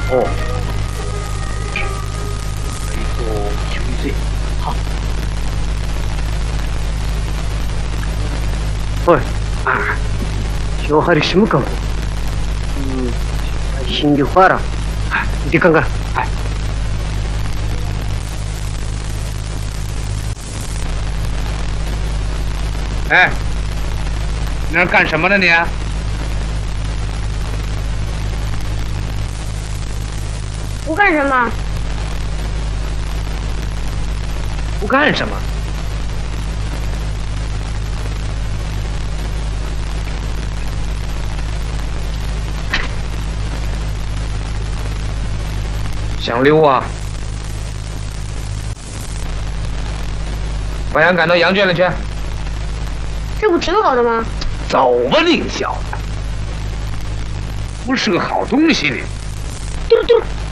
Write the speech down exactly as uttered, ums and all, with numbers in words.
哦，没做兄弟，好。喂，啊，小孩的什么感觉？嗯，心里话了。哎，你去看看。哎。 哎，你那干什么呢你？ 不干什么？ 不干什么？想溜啊？把羊赶到羊圈里去。 这不挺好的吗？ 走吧，你小子，不是个好东西你。 嘟嘟。